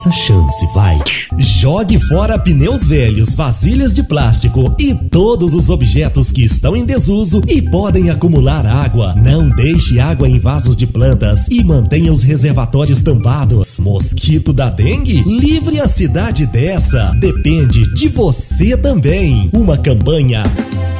Essa chance, vai. Jogue fora pneus velhos, vasilhas de plástico e todos os objetos que estão em desuso e podem acumular água. Não deixe água em vasos de plantas e mantenha os reservatórios tampados. Mosquito da dengue? Livre a cidade dessa. Depende de você também. Uma campanha